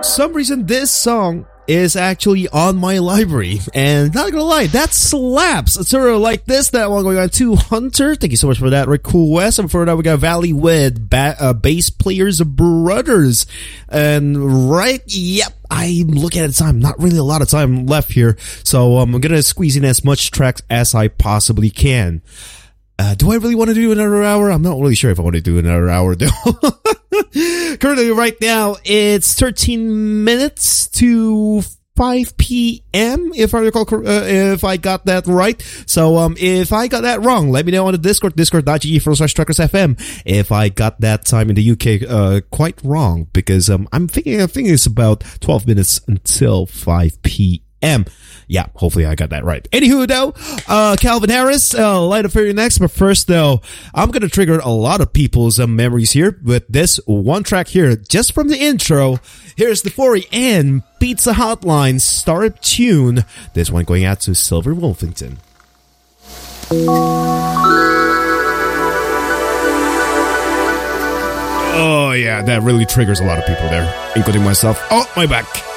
some reason this song is actually on my library, and not gonna lie, that slaps. It's sort of like this, that one going on to Hunter. Thank you so much for that request. And before that, we got Valley with Bass Players Brothers. And yep, I'm looking at the time. Not really a lot of time left here, so I'm gonna squeeze in as much tracks as I possibly can. Do I really want to do another hour? I'm not really sure if I want to do another hour though. Currently right now it's 13 minutes to 5 p.m. if I recall, if I got that right. So, if I got that wrong, let me know on the Discord, discord.gg/TruckersFM. If I got that time in the UK, quite wrong, because, I'm thinking it's about 12 minutes until 5 p.m. Yeah, hopefully I got that right. Anywho, though, Calvin Harris, light up for you next. But first, though, I'm gonna trigger a lot of people's memories here with this one track here, just from the intro. Here's the 40 and Pizza Hotline startup tune. This one going out to Silver Wolfington. Oh yeah, that really triggers a lot of people there, including myself. Oh, my back.